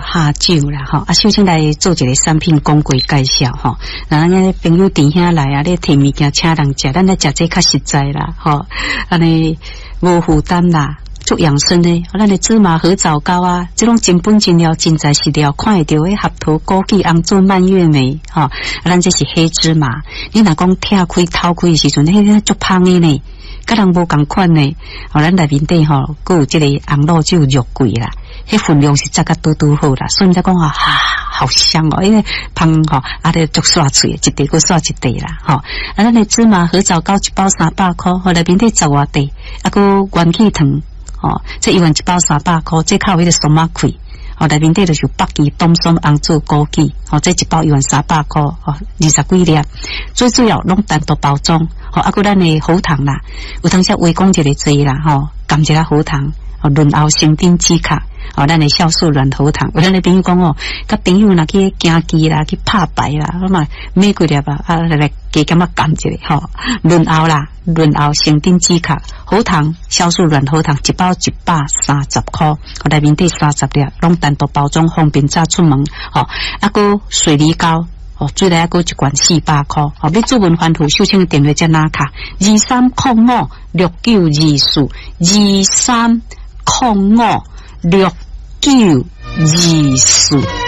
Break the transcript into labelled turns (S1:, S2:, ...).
S1: 下酒啦吼，首先来做一个产品广告介绍吼。那咱个朋友弟兄来啊，你摕物件请人食，咱来食这较实在啦吼，安尼无负担啦。做养生的，咱的芝麻和枣糕啊，这种真本真料、真材实料，看会到诶，合桃、枸杞、红枣、蔓越莓，吼，咱这是黑芝麻。你若讲拆开、掏开的时阵，迄个足芳的呢，甲人无共款呢。咱内面底吼，佮有这个红肉酒肉桂啦，迄分量是扎甲拄好啦，所以才讲啊，好香哦，因为芳吼，得足刷嘴，一地佮刷一地啦，吼。咱的芝麻和枣糕一包300块，吼，内面底10外地，佮元气糖。哦，这一碗一包300块，这靠迄个松麻块，哦，内面底就是北芪、冬松、红枣、枸杞，哦，这一包一碗300块，哦，20几粒，最主要拢单独包装，哦，还有咱的喉糖啦，有当时微讲一个剂啦，吼，含一下喉糖，哦，润喉生津止咳，哦，咱的酵素软喉糖，有咱的朋友讲哦，甲朋友若去行街啦，去拍牌啦，那么买几粒吧，来加减啊含一下，吼，润喉啦。润喉生津止咳，喉糖、酵素软喉糖一包130块，内面底30粒，拢单独包装，方便早出门。哦，个水梨膏，哦，最来个一罐400块。哦，要做文番图，秀清的电话在哪卡？23056924，23056924。